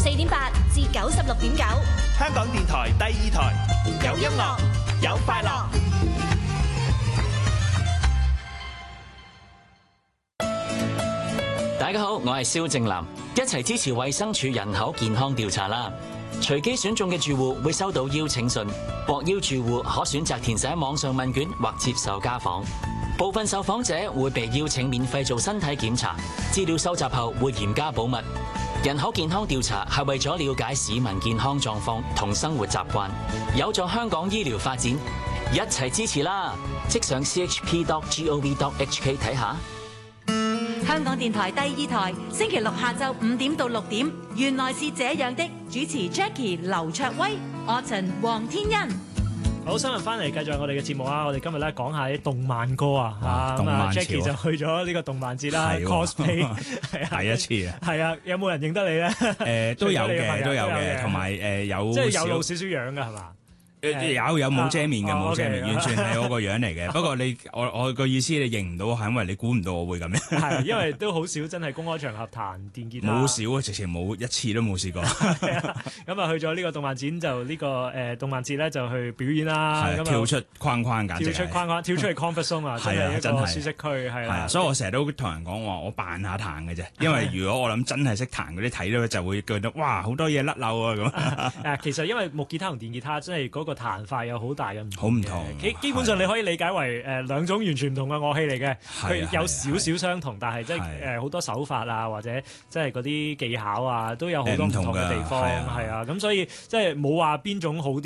84.8至96.9， 香港電台第二台，有音樂，有快樂。 大家好，我係蕭正楠，一齊支持衛生署人口健康調查啦！隨機選中嘅住戶會收到邀請信，獲邀住戶可選擇填寫網上問卷或接受家訪。部分受訪者會被邀請免費做身體檢查，資料收集後會嚴加保密。人口健康調查係為咗了解市民健康狀況同生活習慣，有助香港醫療發展，一齊支持啦！即上 chp.gov.hk 睇下。 香港電台第二台，星期六下晝5點到6點，原來是這樣的。主持 Jackie 劉卓威、Autumn 黃天恩。 好，新聞翻嚟，繼續我哋嘅節目啊！我哋今日咧講下啲動漫歌啊，咁啊 Jackie 就去咗呢個動漫節啦 ，cosplay 係第一次啊， 係啊，有冇人認得你咧？ 都有嘅，同埋有即係有露少少樣㗎係嘛？ 有冇遮面嘅冇遮面， okay， 完全係我個樣嚟嘅。不過我個意思你認唔到，係因為你估唔到我會咁樣。 係因為都好少真係公開場合彈電吉他。 冇少啊，直情冇一次都冇試過。 咁啊去咗呢個動漫展就呢個動漫節咧就去表演啦。 跳出框框，簡直跳出框框，跳出嚟 comfort zone 啊！係啊，真係舒適區係啊。 所以我成日都同人講話，我扮下彈嘅啫。因為如果我諗真係識彈嗰啲睇到就會覺得哇好多嘢甩漏啊咁。 其實因為木吉他同電吉他真係嗰個彈法有好大嘅唔同， 好唔同。 基本上你可以理解為兩種完全唔同嘅樂器嚟嘅，佢有少少相同，但係即係好多手法啊，或者即係嗰啲技巧啊，都有好多唔同嘅地方，係啊，咁所以即係冇話邊種好啲。